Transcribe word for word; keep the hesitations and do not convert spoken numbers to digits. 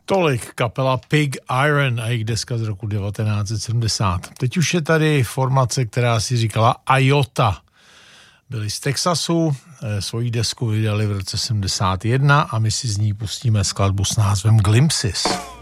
Tolik kapela Pig Iron a jejich deska z roku devatenáct set sedmdesát. Teď už je tady formace, která si říkala Iota. Byli z Texasu, svoji desku vydali v roce sedmdesát jedna a my si z ní pustíme skladbu s názvem Glimpses.